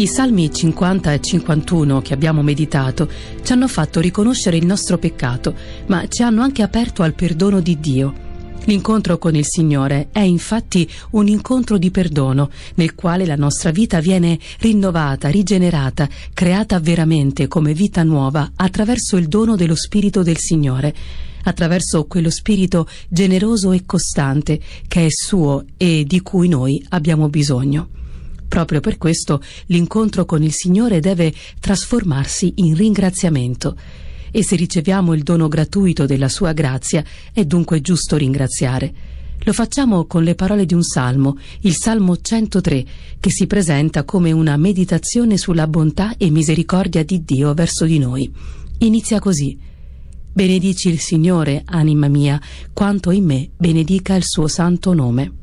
I Salmi 50 e 51 che abbiamo meditato ci hanno fatto riconoscere il nostro peccato, ma ci hanno anche aperto al perdono di Dio. L'incontro con il Signore è infatti un incontro di perdono, nel quale la nostra vita viene rinnovata, rigenerata, creata veramente come vita nuova attraverso il dono dello Spirito del Signore, attraverso quello Spirito generoso e costante che è suo e di cui noi abbiamo bisogno. Proprio per questo l'incontro con il Signore deve trasformarsi in ringraziamento. E se riceviamo il dono gratuito della sua grazia, è dunque giusto ringraziare. Lo facciamo con le parole di un salmo, il Salmo 103, che si presenta come una meditazione sulla bontà e misericordia di Dio verso di noi. Inizia così: benedici il Signore, anima mia, quanto in me benedica il suo santo nome.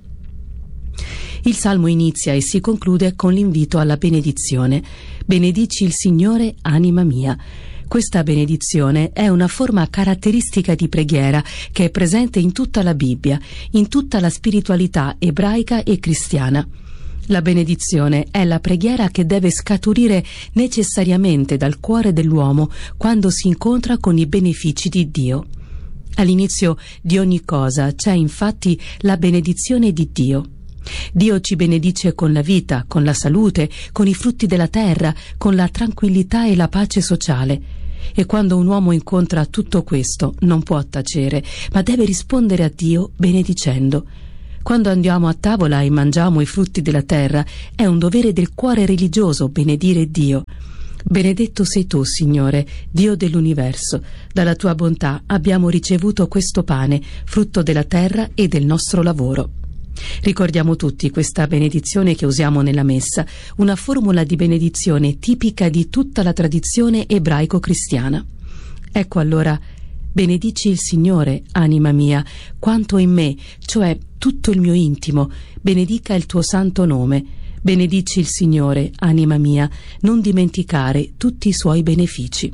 Il salmo inizia e si conclude con l'invito alla benedizione. Benedici il Signore, anima mia. Questa benedizione è una forma caratteristica di preghiera che è presente in tutta la Bibbia, in tutta la spiritualità ebraica e cristiana. La benedizione è la preghiera che deve scaturire necessariamente dal cuore dell'uomo quando si incontra con i benefici di Dio. All'inizio di ogni cosa c'è infatti la benedizione di Dio. Dio ci benedice con la vita, con la salute, con i frutti della terra, con la tranquillità e la pace sociale. E quando un uomo incontra tutto questo non può tacere, ma deve rispondere a Dio benedicendo. Quando andiamo a tavola e mangiamo i frutti della terra, è un dovere del cuore religioso benedire Dio. Benedetto sei tu, Signore, Dio dell'universo. Dalla tua bontà abbiamo ricevuto questo pane, frutto della terra e del nostro lavoro. Ricordiamo tutti questa benedizione che usiamo nella messa, una formula di benedizione tipica di tutta la tradizione ebraico-cristiana. Ecco allora: benedici il Signore, anima mia, quanto in me, cioè tutto il mio intimo, benedica il tuo santo nome. Benedici il Signore, anima mia, non dimenticare tutti i suoi benefici.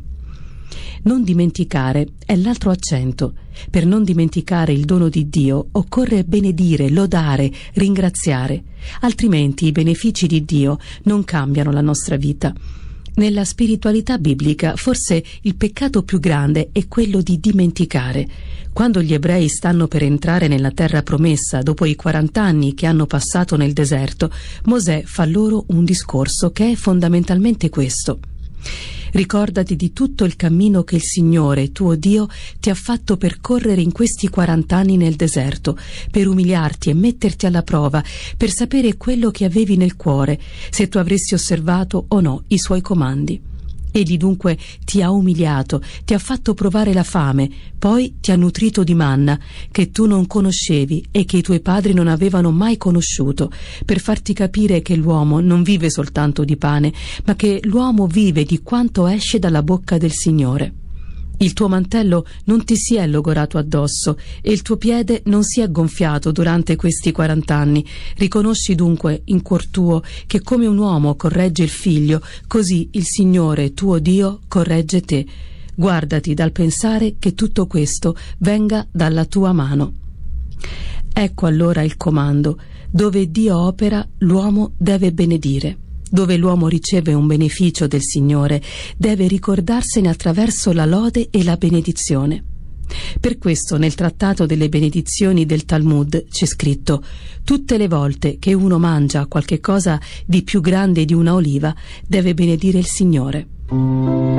Non dimenticare è l'altro accento. Per non dimenticare il dono di Dio occorre benedire, lodare, ringraziare, altrimenti i benefici di Dio non cambiano la nostra vita. Nella spiritualità biblica forse il peccato più grande è quello di dimenticare. Quando gli ebrei stanno per entrare nella terra promessa dopo i 40 anni che hanno passato nel deserto, Mosè fa loro un discorso che è fondamentalmente questo: ricordati di tutto il cammino che il Signore, tuo Dio, ti ha fatto percorrere in questi 40 anni nel deserto, per umiliarti e metterti alla prova, per sapere quello che avevi nel cuore, se tu avresti osservato o no i suoi comandi. Egli dunque ti ha umiliato, ti ha fatto provare la fame, poi ti ha nutrito di manna, che tu non conoscevi e che i tuoi padri non avevano mai conosciuto, per farti capire che l'uomo non vive soltanto di pane, ma che l'uomo vive di quanto esce dalla bocca del Signore. Il tuo mantello non ti si è logorato addosso e il tuo piede non si è gonfiato durante questi 40 anni. Riconosci dunque in cuor tuo che come un uomo corregge il figlio, così il Signore tuo Dio corregge te. Guardati dal pensare che tutto questo venga dalla tua mano. Ecco allora il comando: dove Dio opera, l'uomo deve benedire. Dove l'uomo riceve un beneficio del Signore, deve ricordarsene attraverso la lode e la benedizione. Per questo nel trattato delle benedizioni del Talmud c'è scritto: tutte le volte che uno mangia qualche cosa di più grande di una oliva, deve benedire il Signore.